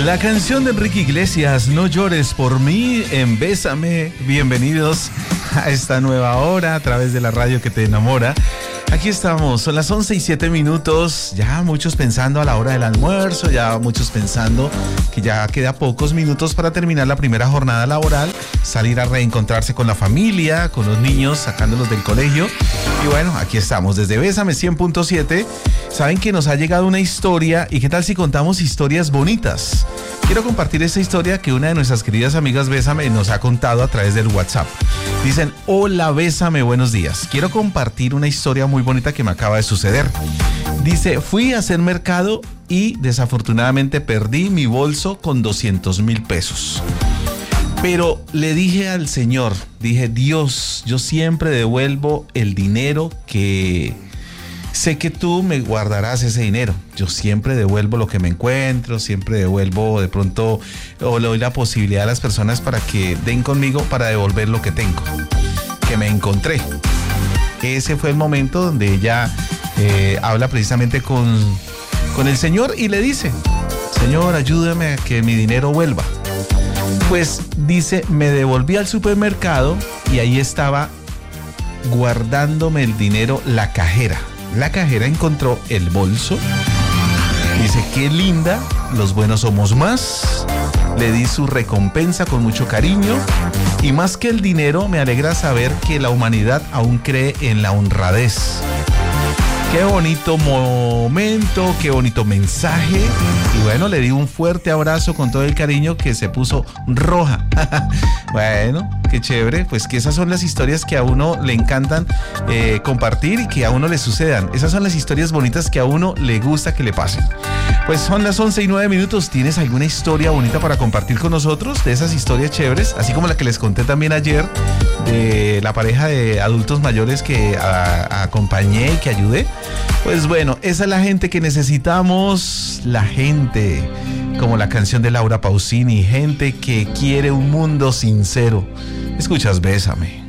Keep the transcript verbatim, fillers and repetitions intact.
La canción de Enrique Iglesias, No llores por mí, en Bésame. Bienvenidos a esta nueva hora a través de la radio que te enamora. Aquí estamos, son las once y siete minutos, ya muchos pensando a la hora del almuerzo, ya muchos pensando que ya queda pocos minutos para terminar la primera jornada laboral, salir a reencontrarse con la familia, con los niños, sacándolos del colegio. Y bueno, aquí estamos desde Bésame cien punto siete. Saben que nos ha llegado una historia, y qué tal si contamos historias bonitas. Quiero compartir esta historia que una de nuestras queridas amigas Bésame nos ha contado a través del WhatsApp. Dicen: hola Bésame, buenos días. Quiero compartir una historia muy bonita que me acaba de suceder. Dice: fui a hacer mercado y desafortunadamente perdí mi bolso con doscientos mil pesos. Pero le dije al Señor, dije: Dios, yo siempre devuelvo el dinero que... sé que tú me guardarás ese dinero. Yo siempre devuelvo lo que me encuentro, siempre devuelvo de pronto, o le doy la posibilidad a las personas para que den conmigo para devolver lo que tengo, que me encontré. Ese fue el momento donde ella eh, habla precisamente con, con el Señor y le dice: Señor, ayúdame a que mi dinero vuelva. Pues dice, me devolví al supermercado y ahí estaba guardándome el dinero la cajera. La cajera encontró el bolso. Dice: qué linda, los buenos somos más. Le di su recompensa con mucho cariño. Y más que el dinero, me alegra saber que la humanidad aún cree en la honradez. Qué bonito momento, qué bonito mensaje. Y bueno, le di un fuerte abrazo con todo el cariño, que se puso roja. Bueno, qué chévere. Pues que esas son las historias que a uno le encantan eh, compartir y que a uno le sucedan. Esas son las historias bonitas que a uno le gusta que le pasen. Pues son las once y nueve minutos. ¿Tienes alguna historia bonita para compartir con nosotros? De esas historias chéveres, así como la que les conté también ayer de la pareja de adultos mayores que a, a acompañé y que ayudé. Pues bueno, esa es la gente que necesitamos, la gente como la canción de Laura Pausini, gente que quiere un mundo sincero. Escuchas Bésame.